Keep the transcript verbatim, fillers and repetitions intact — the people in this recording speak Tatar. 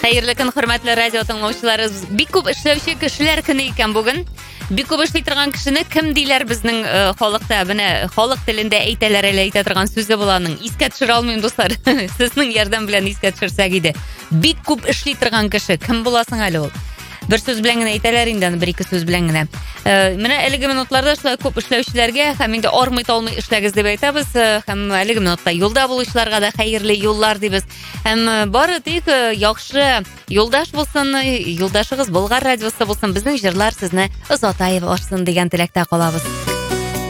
Хәерле көн, хөрмәтле радио тыңлаучылар. Бик күп эшләүче кешеләр көне икән бүген. Бик күп эшли торган кешене кем диләр безнең uh, халыкта? Менә халык телендә әйтәләр, әле әйтә торган сүзе була аның. Искә төшерә алмыйм, дуслар. Сезнең ярдәм белән искә төшерсәк иде. Бик күп эшли торган кеше кем буласың әле ул? Бер сүз белән генә әйтәләр инде, бер ике сүз белән генә. Uh, менә әлеге минутларда шулай күп эшләүчеләргә һәм инде армый талмый эшләгез дип әйтәбез. Uh, һәм әлеге минутта юлда булучыларга да хәерле юллар дибез. Һәм uh, бары тик uh, яхшы юлдаш булсын, юлдашыгыз Болгар радиосы булсын, безнең җырлар сезне озатайып ашсын дигән теләктә калабыз.